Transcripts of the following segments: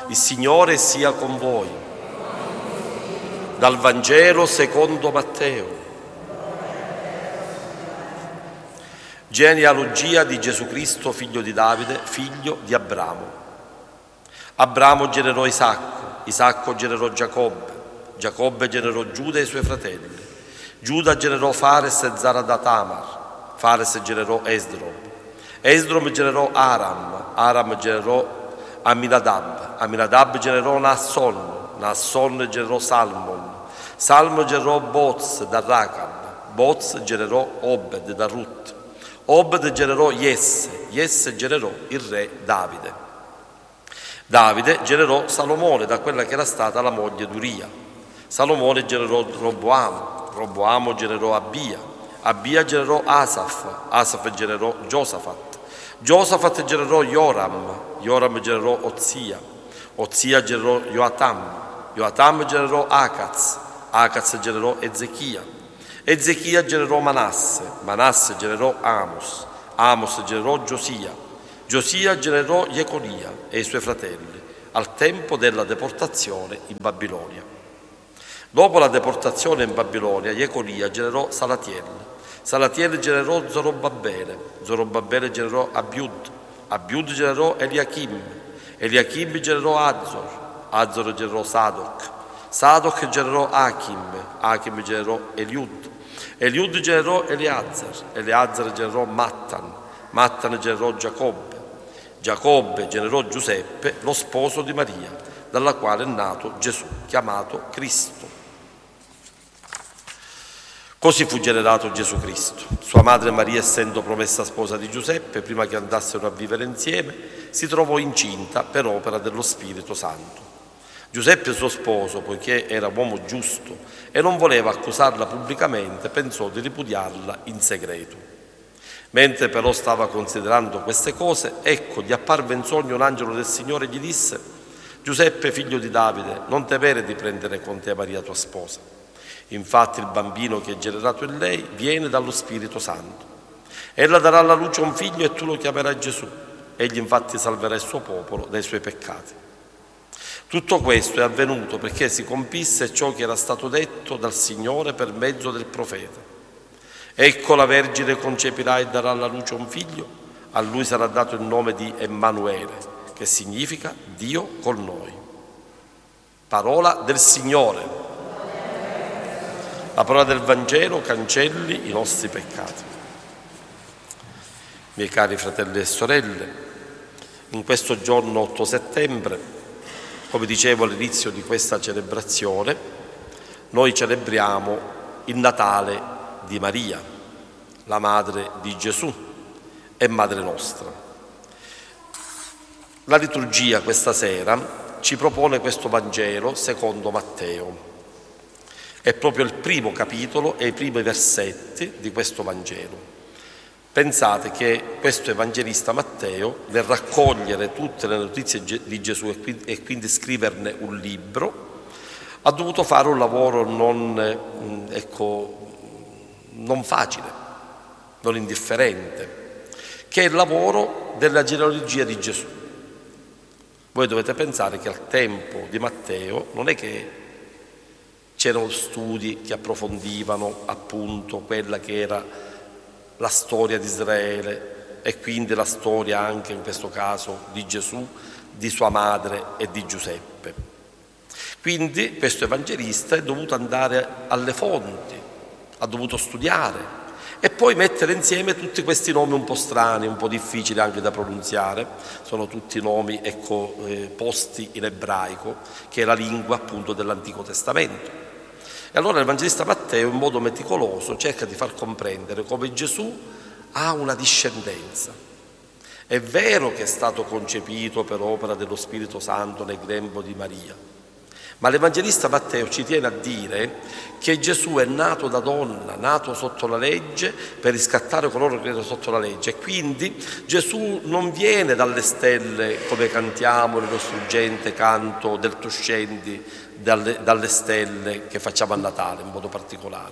Il Signore sia con voi. Dal Vangelo secondo Matteo. Genealogia di Gesù Cristo, figlio di Davide, figlio di Abramo. Abramo generò Isacco, Isacco generò Giacobbe, Giacobbe generò Giuda e i suoi fratelli. Giuda generò Fares e Zara da Tamar, Fares generò Esdrom, Esdrom generò Aram, Aram generò Aminadab, Aminadab generò Naasson, Naasson generò Salmon, Salmon generò Boz da Racab, Boz generò Obed da Rut, Obed generò Jesse, Jesse generò il re Davide. Davide generò Salomone da quella che era stata la moglie di Uria. Salomone generò Roboamo, Roboamo generò Abia, Abia generò Asaf, Asaf generò Giosafat, Giosafat generò Joram, Joram generò Ozia, Ozia generò Joatam, Joatam generò Acaz, Acaz generò Ezechia, Ezechia generò Manasse, Manasse generò Amos, Amos generò Giosia, Giosia generò Jeconia e i suoi fratelli al tempo della deportazione in Babilonia. Dopo la deportazione in Babilonia, Jeconia generò Salatiel, Salatiel generò Zorobbabele, Zorobbabele generò Abiud, Abiud generò Eliachim, Eliachim generò Azor, Azor generò Sadoc, Sadoc generò Achim, Achim generò Eliud, Eliud generò Eleazar, Eleazar generò Mattan, Mattan generò Giacobbe, Giacobbe generò Giuseppe, lo sposo di Maria, dalla quale è nato Gesù, chiamato Cristo. Così fu generato Gesù Cristo. Sua madre Maria, essendo promessa sposa di Giuseppe, prima che andassero a vivere insieme, si trovò incinta per opera dello Spirito Santo. Giuseppe, suo sposo, poiché era uomo giusto e non voleva accusarla pubblicamente, pensò di ripudiarla in segreto. Mentre però stava considerando queste cose, ecco, gli apparve in sogno un angelo del Signore e gli disse: Giuseppe, figlio di Davide, non temere di prendere con te Maria tua sposa. Infatti il bambino che è generato in lei viene dallo Spirito Santo. Ella darà alla luce un figlio e tu lo chiamerai Gesù. Egli infatti salverà il suo popolo dai suoi peccati. Tutto questo è avvenuto perché si compisse ciò che era stato detto dal Signore per mezzo del profeta. Ecco, la Vergine concepirà e darà alla luce un figlio, a lui sarà dato il nome di Emmanuele, che significa Dio con noi. Parola del Signore. La parola del Vangelo cancelli i nostri peccati. Miei cari fratelli e sorelle, in questo giorno 8 settembre, come dicevo all'inizio di questa celebrazione, noi celebriamo il Natale di Maria, la madre di Gesù e madre nostra. La liturgia questa sera ci propone questo Vangelo secondo Matteo. È proprio il primo capitolo e i primi versetti di questo Vangelo. Pensate che questo evangelista Matteo, nel raccogliere tutte le notizie di Gesù e quindi scriverne un libro, ha dovuto fare un lavoro non facile, non indifferente, che è il lavoro della genealogia di Gesù. Voi dovete pensare che al tempo di Matteo non è che c'erano studi che approfondivano appunto quella che era la storia di Israele e quindi la storia anche in questo caso di Gesù, di sua madre e di Giuseppe. Quindi questo evangelista è dovuto andare alle fonti, ha dovuto studiare e poi mettere insieme tutti questi nomi un po' strani, un po' difficili anche da pronunziare. Sono tutti nomi posti in ebraico, che è la lingua appunto dell'Antico Testamento. E allora l'Evangelista Matteo in modo meticoloso cerca di far comprendere come Gesù ha una discendenza. È vero che è stato concepito per opera dello Spirito Santo nel grembo di Maria, ma l'Evangelista Matteo ci tiene a dire che Gesù è nato da donna, nato sotto la legge per riscattare coloro che erano sotto la legge. E quindi Gesù non viene dalle stelle come cantiamo nello struggente canto del Tu scendi, dalle stelle che facciamo a Natale in modo particolare.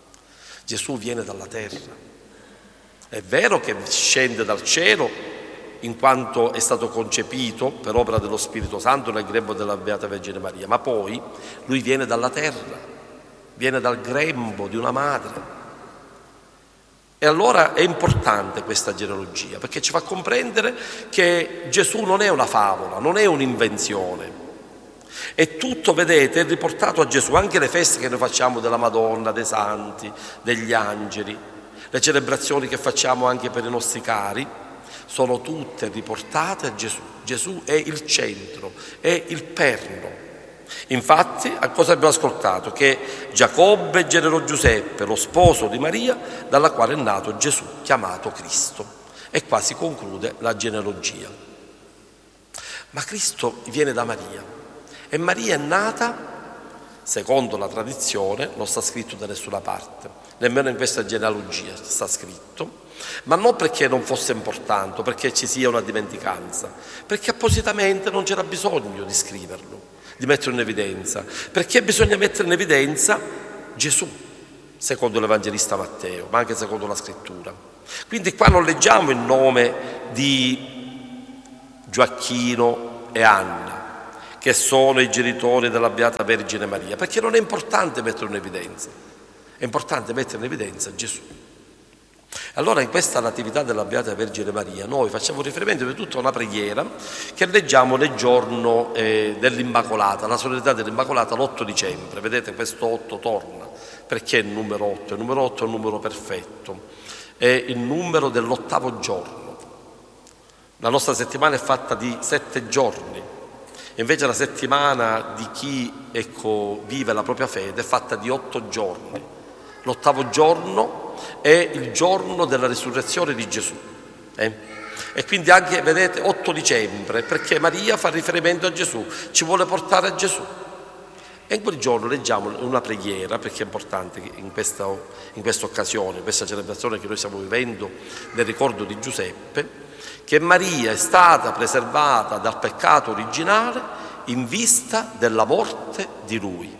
Gesù viene dalla terra. È vero che scende dal cielo in quanto è stato concepito per opera dello Spirito Santo nel grembo della Beata Vergine Maria, ma poi lui viene dalla terra, viene dal grembo di una madre. E allora è importante questa genealogia, perché ci fa comprendere che Gesù non è una favola, non è un'invenzione. È tutto, vedete, è riportato a Gesù. Anche le feste che noi facciamo della Madonna, dei santi, degli angeli, le celebrazioni che facciamo anche per i nostri cari, sono tutte riportate a Gesù. Gesù è il centro, è il perno. Infatti, a cosa abbiamo ascoltato? Che Giacobbe generò Giuseppe, lo sposo di Maria, dalla quale è nato Gesù, chiamato Cristo. E qua si conclude la genealogia. Ma Cristo viene da Maria e Maria è nata, secondo la tradizione, non sta scritto da nessuna parte, nemmeno in questa genealogia sta scritto, ma non perché non fosse importante, perché ci sia una dimenticanza, perché appositamente non c'era bisogno di scriverlo, di metterlo in evidenza, perché bisogna mettere in evidenza Gesù, secondo l'Evangelista Matteo, ma anche secondo la Scrittura. Quindi qua non leggiamo il nome di Gioacchino e Anna, che sono i genitori della Beata Vergine Maria, perché non è importante metterlo in evidenza, è importante mettere in evidenza Gesù. Allora in questa natività della Beata Vergine Maria noi facciamo riferimento per tutta una preghiera che leggiamo nel giorno dell'Immacolata, la solennità dell'Immacolata l'8 dicembre. Vedete, questo 8 torna. Perché il numero 8? Il numero 8 è un numero perfetto, è il numero dell'8° giorno. La nostra settimana è fatta di 7 giorni, invece la settimana di chi vive la propria fede è fatta di 8 giorni. L'8° giorno è il giorno della risurrezione di Gesù. E quindi anche, vedete, 8 dicembre, perché Maria fa riferimento a Gesù, ci vuole portare a Gesù. E in quel giorno leggiamo una preghiera, perché è importante che in questa occasione, in questa celebrazione che noi stiamo vivendo nel ricordo di Giuseppe, che Maria è stata preservata dal peccato originale in vista della morte di Lui.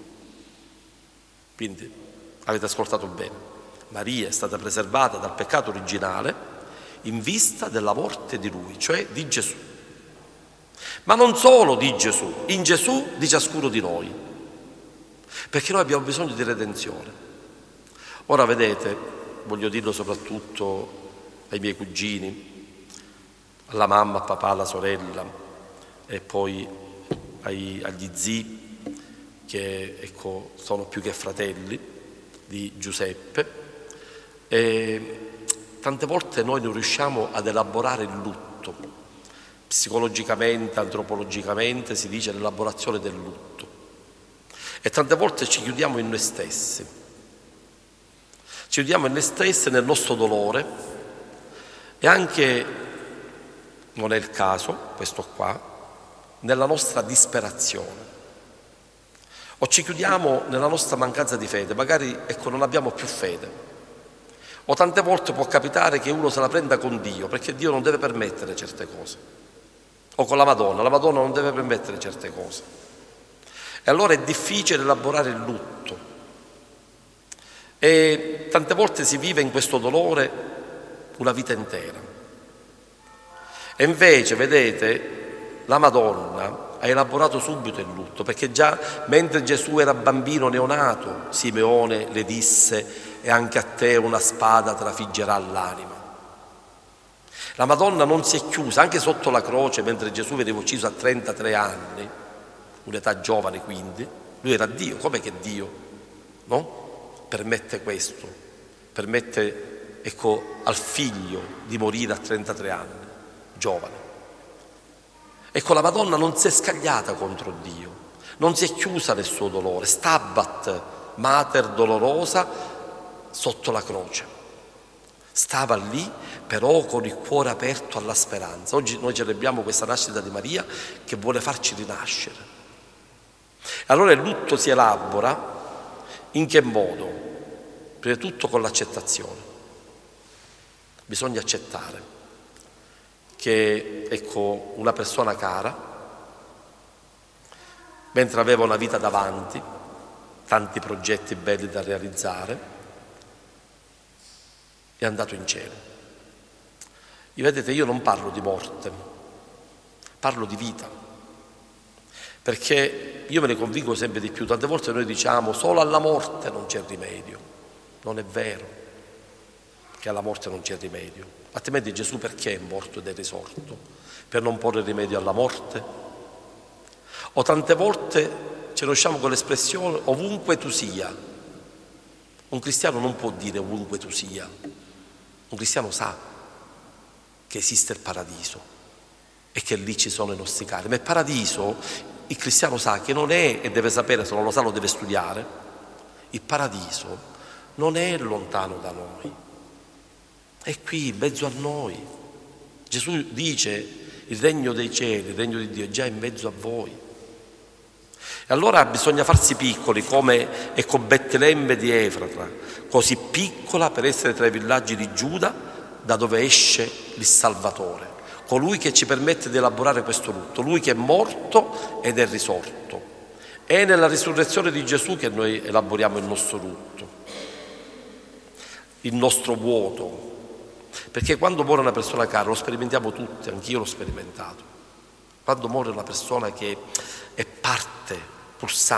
Quindi avete ascoltato bene. Maria è stata preservata dal peccato originale in vista della morte di Lui, cioè di Gesù. Ma non solo di Gesù, in Gesù di ciascuno di noi, perché noi abbiamo bisogno di redenzione. Ora vedete, voglio dirlo soprattutto ai miei cugini, alla mamma, al papà, alla sorella e poi agli zii che sono più che fratelli di Giuseppe. E tante volte noi non riusciamo ad elaborare il lutto. Psicologicamente, antropologicamente si dice l'elaborazione del lutto. E tante volte ci chiudiamo in noi stessi. Ci chiudiamo in noi stessi, nel nostro dolore, e anche, non è il caso, questo qua, nella nostra disperazione. O ci chiudiamo nella nostra mancanza di fede, magari non abbiamo più fede. O tante volte può capitare che uno se la prenda con Dio, perché Dio non deve permettere certe cose. O con la Madonna non deve permettere certe cose. E allora è difficile elaborare il lutto. E tante volte si vive in questo dolore una vita intera. E invece, vedete, la Madonna ha elaborato subito il lutto, perché già mentre Gesù era bambino neonato, Simeone le disse: e anche a te una spada trafiggerà l'anima. La Madonna non si è chiusa, anche sotto la croce, mentre Gesù veniva ucciso a 33 anni, un'età giovane quindi, lui era Dio, come che Dio, no? Permette questo, permette, al figlio di morire a 33 anni, giovane. La Madonna non si è scagliata contro Dio, non si è chiusa nel suo dolore, stabat mater dolorosa sotto la croce. Stava lì, però con il cuore aperto alla speranza. Oggi noi celebriamo questa nascita di Maria che vuole farci rinascere. Allora il lutto si elabora in che modo? Prima di tutto con l'accettazione. Bisogna accettare che una persona cara, mentre aveva una vita davanti, tanti progetti belli da realizzare, è andato in cielo. Vedete, io non parlo di morte, parlo di vita, perché io me ne convinco sempre di più. Tante volte noi diciamo solo alla morte non c'è rimedio. Non è vero che alla morte non c'è rimedio, altrimenti Gesù perché è morto ed è risorto? Per non porre rimedio alla morte? O tante volte ce ne usciamo con l'espressione ovunque tu sia. Un cristiano non può dire ovunque tu sia, un cristiano sa che esiste il paradiso e che lì ci sono i nostri cari, ma il paradiso il cristiano sa che non è, e deve sapere, se non lo sa lo deve studiare, il paradiso non è lontano da noi, è qui in mezzo a noi. Gesù dice il regno dei cieli, il regno di Dio è già in mezzo a voi. E allora bisogna farsi piccoli, come ecco Betlemme di Efrata, così piccola per essere tra i villaggi di Giuda, da dove esce il Salvatore, colui che ci permette di elaborare questo lutto, lui che è morto ed è risorto. È nella risurrezione di Gesù che noi elaboriamo il nostro lutto, il nostro vuoto, perché quando muore una persona cara, lo sperimentiamo tutti, anch'io l'ho sperimentato, quando muore una persona che è parte pulsante